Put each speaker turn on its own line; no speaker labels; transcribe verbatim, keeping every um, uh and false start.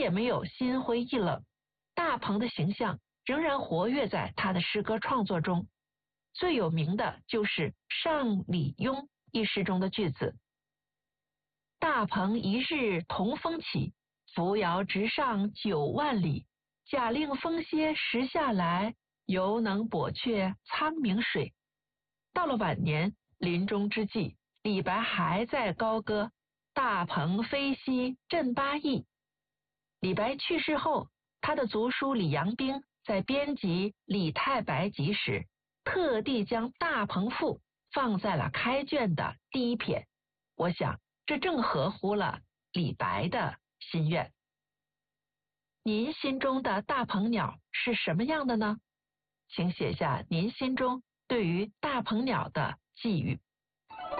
也没有心灰意冷，大鹏的形象仍然活跃在他的诗歌创作中。最有名的就是《上李邕》一诗中的句子：大鹏一日同风起，扶摇直上九万里。假令风歇时下来，犹能簸却苍冥水。到了晚年临终之际，李白还在高歌大鹏飞兮振八翼。李白去世后，他的族叔李阳冰在编辑《李太白集》时，特地将《大鹏赋》放在了开卷的第一篇。我想这正合乎了李白的心愿。您心中的大鹏鸟是什么样的呢？请写下您心中对于大鹏鸟的寄语。